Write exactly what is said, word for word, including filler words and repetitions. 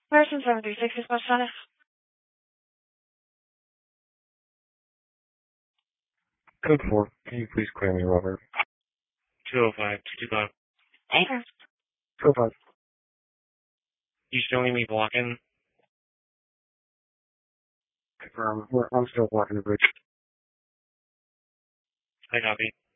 Person seven three six is Sonic. Code four, can you please clear me, Robert? two oh five, two two five. Anchor. two oh five. You showing me blocking? Confirm. We're, I'm still blocking the bridge. I copy.